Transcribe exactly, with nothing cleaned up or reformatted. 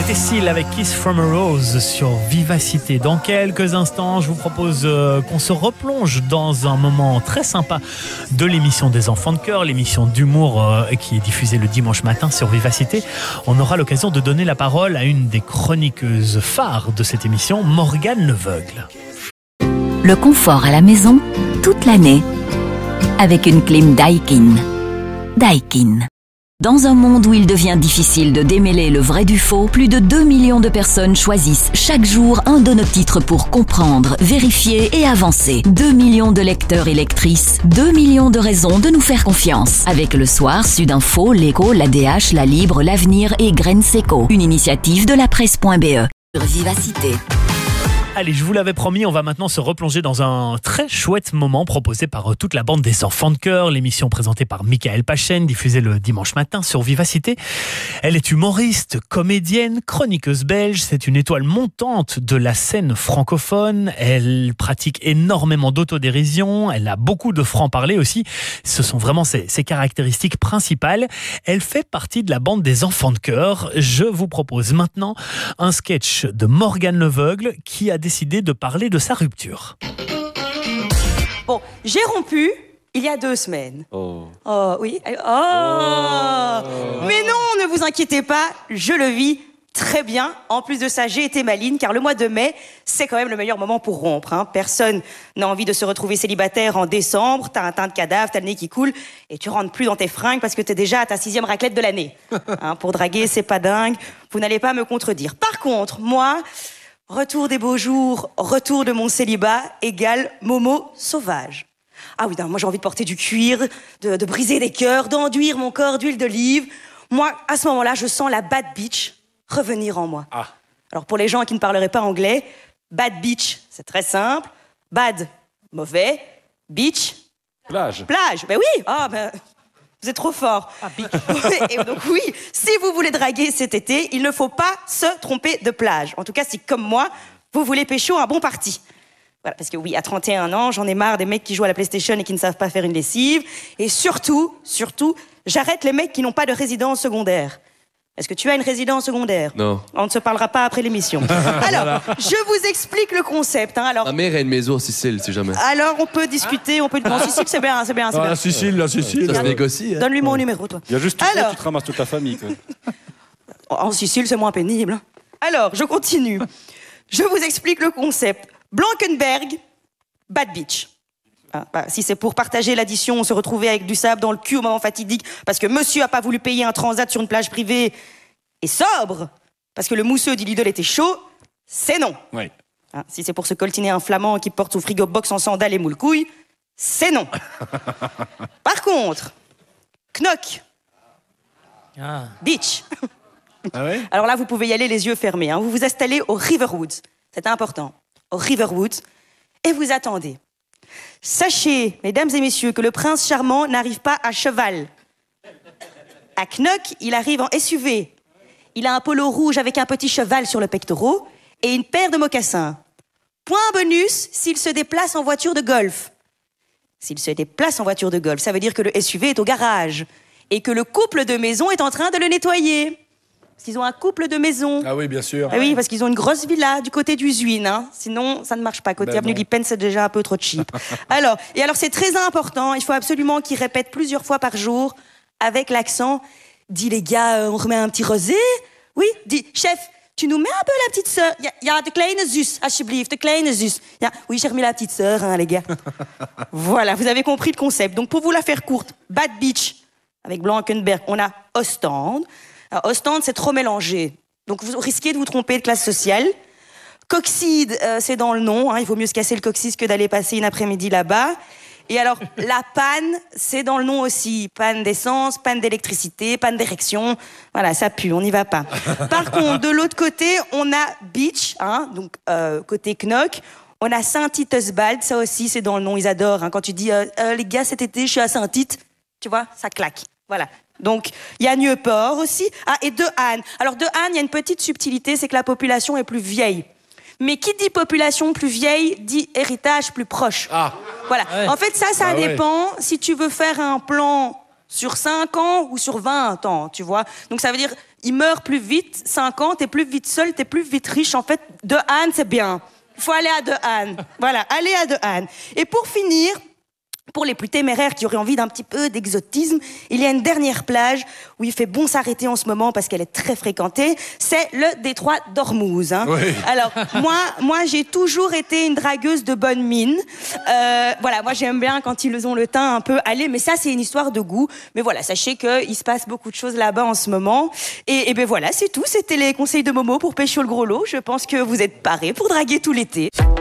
Cécile avec Kiss from a Rose sur Vivacité. Dans quelques instants, je vous propose euh, qu'on se replonge dans un moment très sympa de l'émission des Enfants de Cœur, l'émission d'humour euh, qui est diffusée le dimanche matin sur Vivacité. On aura l'occasion de donner la parole à une des chroniqueuses phares de cette émission, Morgane Leveugle. Le confort à la maison, toute l'année, avec une clim Daikin. Daikin. Dans un monde où il devient difficile de démêler le vrai du faux, plus de deux millions de personnes choisissent chaque jour un de nos titres pour comprendre, vérifier et avancer. deux millions de lecteurs et lectrices, deux millions de raisons de nous faire confiance. Avec Le Soir, Sudinfo, L'Écho, l'A D H, La Libre, L'Avenir et Graines Seco. Une initiative de la presse.be. Sur Vivacité. Allez, je vous l'avais promis, on va maintenant se replonger dans un très chouette moment proposé par toute la bande des Enfants de Cœur, l'émission présentée par Michael Pachen, diffusée le dimanche matin sur Vivacité. Elle est humoriste, comédienne, chroniqueuse belge, c'est une étoile montante de la scène francophone. Elle pratique énormément d'autodérision, elle a beaucoup de franc-parler aussi. Ce sont vraiment ses, ses caractéristiques principales. Elle fait partie de la bande des Enfants de Cœur. Je vous propose maintenant un sketch de Morgane Leveugle qui a décidé de parler de sa rupture. Bon, j'ai rompu il y a deux semaines. Oh. Oh, oui. Oh. oh. Mais non, ne vous inquiétez pas, je le vis très bien. En plus de ça, j'ai été maligne, car le mois de mai, c'est quand même le meilleur moment pour rompre. Hein. Personne n'a envie de se retrouver célibataire en décembre. T'as un teint de cadavre, t'as le nez qui coule, et tu rentres plus dans tes fringues parce que t'es déjà à ta sixième raclette de l'année. Hein, pour draguer, c'est pas dingue. Vous n'allez pas me contredire. Par contre, moi... Retour des beaux jours, retour de mon célibat, égale Momo sauvage. Ah oui, non, moi j'ai envie de porter du cuir, de, de briser des cœurs, d'enduire mon corps d'huile d'olive. Moi, à ce moment-là, je sens la bad bitch revenir en moi. Ah. Alors pour les gens qui ne parleraient pas anglais, bad bitch, c'est très simple. Bad, mauvais. Bitch, plage. Plage, ben oui. Ah ben... Vous êtes trop fort. Ah, et donc oui, si vous voulez draguer cet été, il ne faut pas se tromper de plage. En tout cas, si comme moi, vous voulez pécho un bon parti. Voilà, parce que oui, à trente et un ans, j'en ai marre des mecs qui jouent à la PlayStation et qui ne savent pas faire une lessive. Et surtout, surtout, j'arrête les mecs qui n'ont pas de résidence secondaire. Est-ce que tu as une résidence secondaire? Non. On ne se parlera pas après l'émission. Alors, voilà. Je vous explique le concept. Hein. Alors, ma mère a une maison en Sicile, si jamais. Alors, on peut discuter, on peut... En Sicile, c'est bien, c'est bien, c'est ah, bien. La Sicile, la Sicile. Ça se négocie. Hein. Donne-lui mon ouais. numéro, toi. Il y a juste tout Alors... tu te ramasses toute ta famille, quoi. En Sicile, c'est moins pénible. Alors, je continue. Je vous explique le concept. Blankenberg, bad bitch. Ah, bah, si c'est pour partager l'addition, se retrouver avec du sable dans le cul au moment fatidique, parce que monsieur a pas voulu payer un transat sur une plage privée... Et sobre, parce que le mousseux du Lidl était chaud, c'est non. Oui. Hein, si c'est pour se coltiner un flamand qui porte son frigo box en sandales et moule couilles, c'est non. Par contre, knock, ah. bitch. Ah ouais? Alors là, vous pouvez y aller les yeux fermés. Hein. Vous vous installez au Riverwoods, c'est important, au Riverwoods, et vous attendez. Sachez, mesdames et messieurs, que le prince charmant n'arrive pas à cheval. À Knock, il arrive en S U V. Il a un polo rouge avec un petit cheval sur le pectoral et une paire de mocassins. Point bonus s'il se déplace en voiture de golf. S'il se déplace en voiture de golf, ça veut dire que le S U V est au garage et que le couple de maison est en train de le nettoyer. Parce qu'ils ont un couple de maison. Ah oui, bien sûr. Ah oui, parce qu'ils ont une grosse villa du côté du Zuin. Hein. Sinon, ça ne marche pas. Côté ben avenue Lippen, c'est déjà un peu trop cheap. alors, et alors, c'est très important. Il faut absolument qu'ils répètent plusieurs fois par jour avec l'accent. Dis les gars, on remet un petit rosé? Oui, dis, chef, tu nous mets un peu la petite sœur. Il y, y a de kleine zus, alsjeblieft, de kleine zus. Ja, oui, j'ai remis la petite sœur, hein, les gars. Voilà, vous avez compris le concept. Donc, pour vous la faire courte, Bad Beach, avec Blankenberg, on a Ostende. Alors, Ostende, c'est trop mélangé. Donc, vous risquez de vous tromper de classe sociale. Coxide, euh, c'est dans le nom. Hein, il vaut mieux se casser le coccyx que d'aller passer une après-midi là-bas. Et alors, la panne, c'est dans le nom aussi. Panne d'essence, panne d'électricité, panne d'érection. Voilà, ça pue, on n'y va pas. Par contre, de l'autre côté, on a Beach, hein, donc euh, côté Knock. On a Saint-Tite-Osbald, ça aussi, c'est dans le nom, ils adorent. Hein, quand tu dis, euh, euh, les gars, cet été, je suis à Saint-Tite, tu vois, ça claque. Voilà. Donc, il y a Nieuport aussi. Ah, et De Haene. Alors, De Haene, il y a une petite subtilité, c'est que la population est plus vieille. Mais qui dit population plus vieille, dit héritage plus proche. Ah. Voilà. Ouais. En fait, ça, ça ah dépend ouais. si tu veux faire un plan sur cinq ans ou sur vingt ans, tu vois. Donc, ça veut dire, il meurt plus vite. cinq ans, t'es plus vite seul, t'es plus vite riche. En fait, De Haan, c'est bien. Il faut aller à De Haan. Voilà, allez à De Haan. Et pour finir, pour les plus téméraires qui auraient envie d'un petit peu d'exotisme, il y a une dernière plage où il fait bon s'arrêter en ce moment parce qu'elle est très fréquentée. C'est le détroit d'Ormuz. Hein. Oui. Alors, moi, moi j'ai toujours été une dragueuse de bonne mine. Euh, voilà, moi, j'aime bien quand ils ont le teint un peu allé, mais ça, c'est une histoire de goût. Mais voilà, sachez qu'il se passe beaucoup de choses là-bas en ce moment. Et, et ben voilà, c'est tout. C'était les conseils de Momo pour pêcher le gros lot. Je pense que vous êtes parés pour draguer tout l'été.